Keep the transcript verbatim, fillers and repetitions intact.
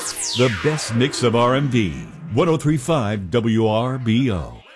The best mix of R and B. one oh three point five W R B O.